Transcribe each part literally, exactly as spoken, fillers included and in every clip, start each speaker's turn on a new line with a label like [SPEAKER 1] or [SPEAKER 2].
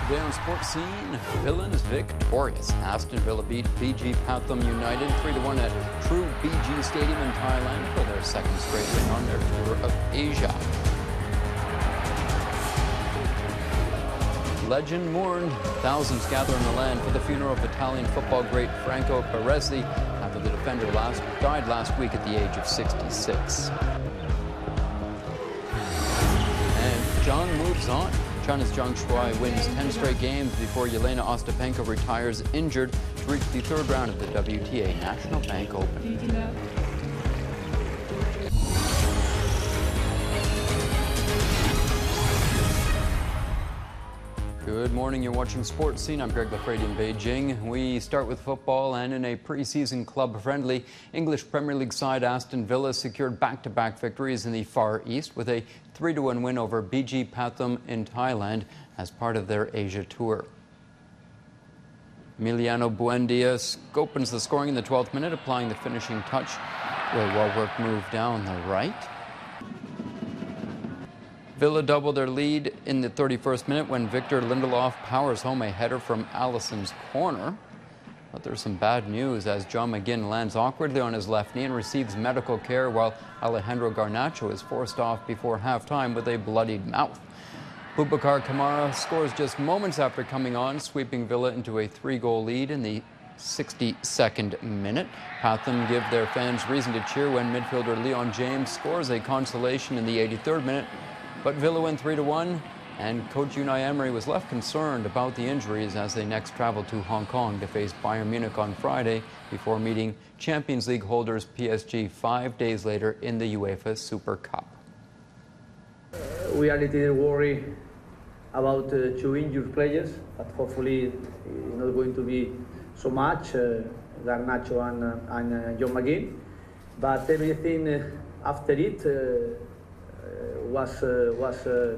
[SPEAKER 1] Today on Sports Scene, Villains victorious. Aston Villa beat B G Pathum United three to one at True B G Stadium in Thailand for their second straight win on their tour of Asia. Legend mourned. Thousands gather in Milan for the funeral of Italian football great Franco Baresi after the defender last died last week at the age of sixty-six. And John moves on. China's Zhang Shuai wins ten straight games before Yelena Ostapenko retires injured to reach the third round of the W T A National Bank Open. Good morning, you're watching Sports Scene. I'm Greg Lafredi in Beijing. We start with football, and in a preseason club-friendly, English Premier League side Aston Villa secured back-to-back victories in the Far East with a three to one win over B G Pathum in Thailand as part of their Asia tour. Emiliano Buendia opens the scoring in the twelfth minute, applying the finishing touch to a well-worked move down the right. Villa doubled their lead in the thirty-first minute when Victor Lindelof powers home a header from Alisson's corner. But there's some bad news as John McGinn lands awkwardly on his left knee and receives medical care while Alejandro Garnacho is forced off before halftime with a bloodied mouth. Boubacar Kamara scores just moments after coming on, sweeping Villa into a three-goal lead in the sixty-second minute. Pathum give their fans reason to cheer when midfielder Leon James scores a consolation in the eighty-third minute. But Villa win three to one, and coach Unai Emery was left concerned about the injuries as they next travel to Hong Kong to face Bayern Munich on Friday before meeting Champions League holders P S G five days later in the UEFA Super Cup.
[SPEAKER 2] Uh, we are a little worried about uh, two injured players, but hopefully it's not going to be so much, uh, Garnacho and, uh, and uh, John McGinn. But everything uh, after it uh, was uh, was uh,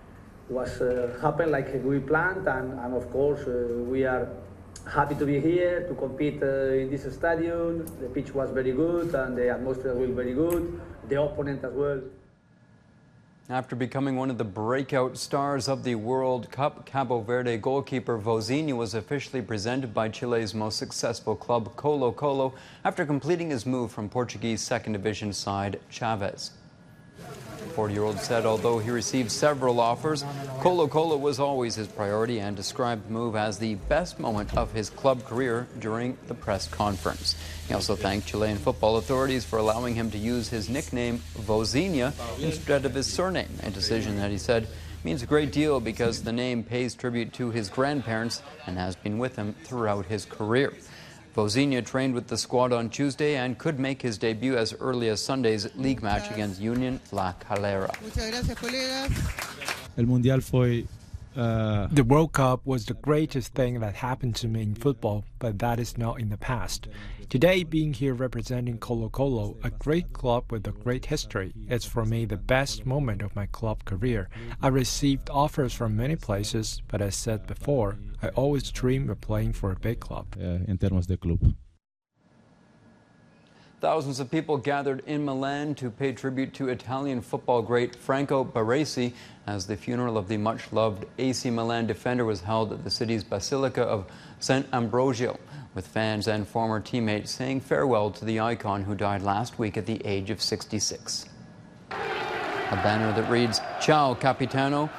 [SPEAKER 2] was uh, happened like we planned, and, and of course uh, we are happy to be here to compete uh, in this stadium. The pitch was very good and the atmosphere was very good, the opponent as well.
[SPEAKER 1] After becoming one of the breakout stars of the World Cup, Cabo Verde goalkeeper Vozinha was officially presented by Chile's most successful club Colo-Colo after completing his move from Portuguese second division side Chaves. The forty-year-old said although he received several offers, Colo-Colo was always his priority and described the move as the best moment of his club career during the press conference. He also thanked Chilean football authorities for allowing him to use his nickname Vozinha instead of his surname, a decision that he said means a great deal because the name pays tribute to his grandparents and has been with him throughout his career. Vozinha trained with the squad on Tuesday and could make his debut as early as Sunday's league match against Union La Calera.
[SPEAKER 3] El Mundial fue, uh...
[SPEAKER 4] The World Cup was the greatest thing that happened to me in football, but that is not in the past. Today, being here representing Colo-Colo, a great club with a great history, is for me the best moment of my club career. I received offers from many places, but as said before, I always dream of playing for a big club.
[SPEAKER 3] Uh, en termos de club.
[SPEAKER 1] Thousands of people gathered in Milan to pay tribute to Italian football great Franco Baresi as the funeral of the much-loved A C Milan defender was held at the city's Basilica of San Ambrogio, with fans and former teammates saying farewell to the icon who died last week at the age of sixty-six. A banner that reads, "Ciao, Capitano,"